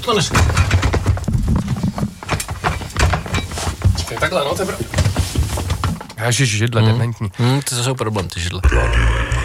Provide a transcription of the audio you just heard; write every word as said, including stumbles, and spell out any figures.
to neřekl. Čekaj, takhle, no, to je pravda. Ježiš, židle, Hmm. dementní. Hmm, to jsou problém, ty židle.